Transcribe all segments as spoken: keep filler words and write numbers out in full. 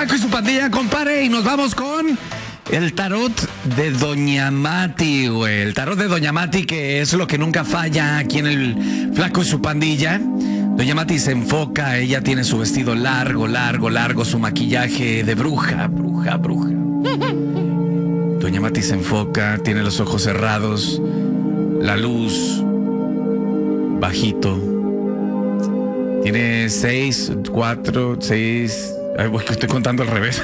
Flaco y su pandilla, compare, y nos vamos con el tarot de Doña Mati, güey. El tarot de Doña Mati, que es lo que nunca falla aquí en el Flaco y su pandilla. Doña Mati se enfoca, ella tiene su vestido largo, largo, largo, su maquillaje de bruja, bruja, bruja. Doña Mati se enfoca, tiene los ojos cerrados, la luz, bajito. Tiene seis, cuatro, seis... Ay, voy, estoy contando al revés.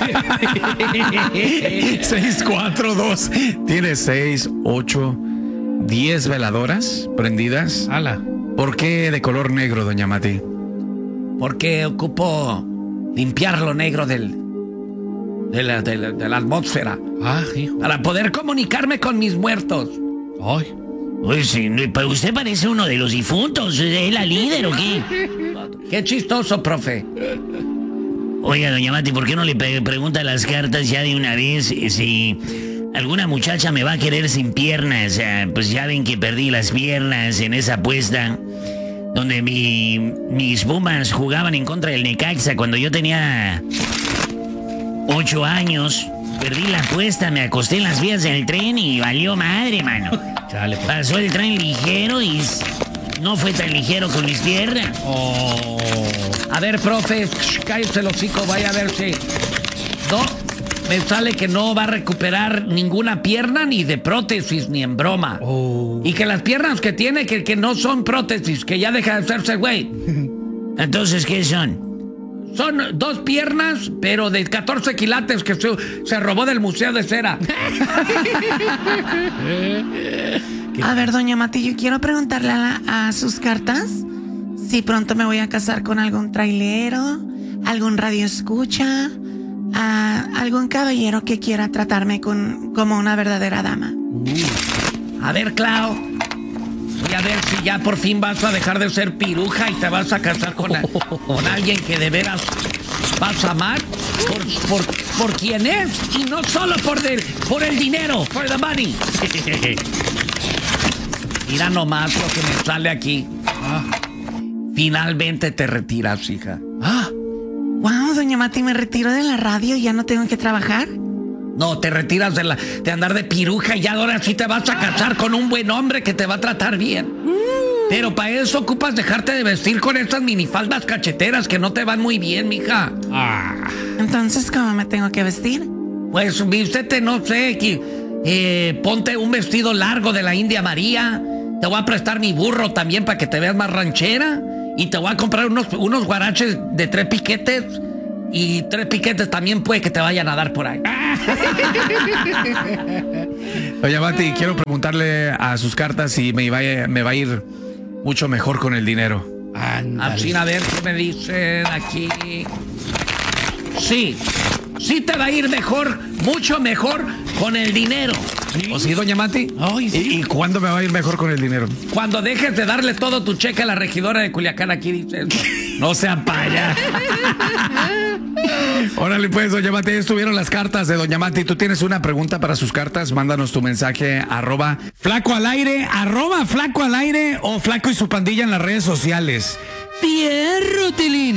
seis, cuatro, dos. Tiene seis, ocho, diez veladoras prendidas. ¡Hala! ¿Por qué de color negro, Doña Mati? Porque ocupo limpiar lo negro del, de, la, de, la, de la atmósfera. Ah, hijo. Para poder comunicarme con mis muertos. Ay. Uy, sí, usted parece uno de los difuntos. ¿Es la líder o qué? Qué chistoso, profe. Oiga, Doña Mati, ¿por qué no le pre- pregunta las cartas ya de una vez si alguna muchacha me va a querer sin piernas? Ah, pues ya ven que perdí las piernas en esa apuesta donde mi, mis Pumas jugaban en contra del Necaxa cuando yo tenía ocho años. Perdí la apuesta, me acosté en las vías del tren y valió madre, mano. Chale, pues. Pasó el tren ligero y no fue tan ligero con mis piernas. Oh. A ver, profe, cállese el hocico, vaya a ver si... No, me sale que no va a recuperar ninguna pierna ni de prótesis, ni en broma. Oh. Y que las piernas que tiene, que, que no son prótesis, que ya deja de hacerse güey. Entonces, ¿qué son? Son dos piernas, pero de catorce quilates que se, se robó del Museo de Cera. A ver, doña Mati, yo quiero preguntarle a, la- a sus cartas si pronto me voy a casar con algún trailero, algún radioescucha, a algún caballero que quiera tratarme con, como una verdadera dama. A ver, Clau, voy a ver si ya por fin vas a dejar de ser piruja y te vas a casar con, a- con alguien que de veras vas a amar por, por, por quien es y no solo por, de, por el dinero, for the money. Mira nomás lo que me sale aquí. Ah. Finalmente te retiras, hija. Ah. Wow, doña Mati, me retiro de la radio y ya no tengo que trabajar. No, te retiras de, la, de andar de piruja y ya ahora sí te vas a casar con un buen hombre que te va a tratar bien. Pero para eso ocupas dejarte de vestir con estas minifaldas cacheteras que no te van muy bien, mija. Ah. Entonces, ¿cómo me tengo que vestir? Pues vístete, no sé, que, eh, ponte un vestido largo de la India María. Te voy a prestar mi burro también para que te veas más ranchera. Y te voy a comprar unos, unos guaraches de tres piquetes. Y tres piquetes también puede que te vayan a dar por ahí. Doña Mati, quiero preguntarle a sus cartas si me va, a- me va a ir mucho mejor con el dinero. Ándale. Así, a ver qué me dicen aquí. Sí, sí te va a ir mejor, mucho mejor con el dinero. ¿O sí, Doña Mati? Ay, sí. ¿Y, y cuándo me va a ir mejor con el dinero? Cuando dejes de darle todo tu cheque a la regidora de Culiacán, aquí dices. No sea paya. Órale, pues, Doña Mati, ahí estuvieron las cartas de Doña Mati. ¿Tú tienes una pregunta para sus cartas? Mándanos tu mensaje, arroba flaco al aire, arroba flaco al aire o flaco y su pandilla en las redes sociales. Fierro, Tilín.